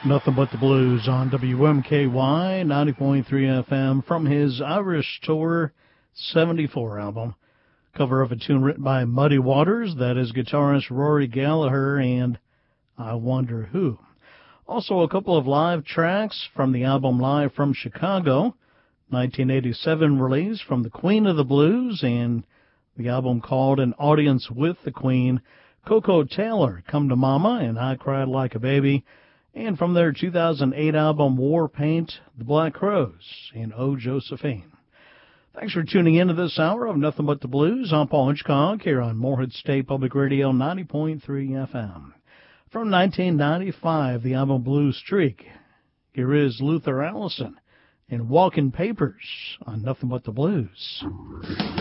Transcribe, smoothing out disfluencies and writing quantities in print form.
Nothing But the Blues on WMKY 90.3 FM from his Irish Tour 74 album. Cover of a tune written by Muddy Waters, that is guitarist Rory Gallagher, and I Wonder Who. Also a couple of live tracks from the album Live from Chicago, 1987 release from the Queen of the Blues, and the album called An Audience with the Queen, Koko Taylor, Come to Mama, and I Cried Like a Baby. And from their 2008 album War Paint, The Black Crowes, and Oh Josephine. Thanks for tuning in to this hour of Nothing But the Blues. I'm Paul Hitchcock here on Morehead State Public Radio 90.3 FM. From 1995, the album Blue Streak. Here is Luther Allison in Walking Papers on Nothing But the Blues.